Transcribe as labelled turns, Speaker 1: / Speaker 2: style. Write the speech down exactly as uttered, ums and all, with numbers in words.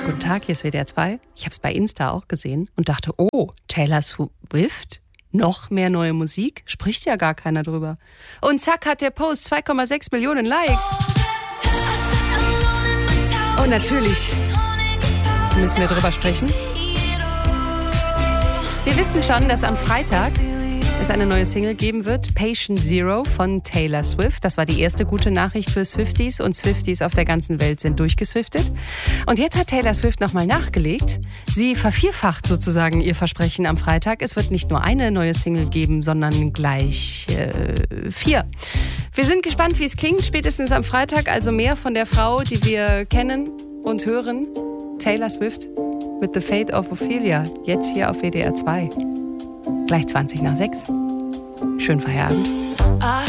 Speaker 1: Guten Tag, hier ist W D R zwei. Ich habe es bei Insta auch gesehen und dachte, oh, Taylor Swift? Noch mehr neue Musik? Spricht ja gar keiner drüber. Und zack hat der Post zwei Komma sechs Millionen Likes. Und natürlich müssen wir drüber sprechen. Wir wissen schon, dass am Freitag es eine neue Single geben wird, Patient Zero von Taylor Swift. Das war die erste gute Nachricht für Swifties und Swifties auf der ganzen Welt sind durchgeswiftet. Und jetzt hat Taylor Swift nochmal nachgelegt. Sie vervierfacht sozusagen ihr Versprechen am Freitag. Es wird nicht nur eine neue Single geben, sondern gleich äh, vier. Wir sind gespannt, wie es klingt, spätestens am Freitag. Also mehr von der Frau, die wir kennen und hören. Taylor Swift mit The Fate of Ophelia. Jetzt hier auf W D R zwei. Gleich zwanzig nach sechs. Schönen Feierabend.
Speaker 2: I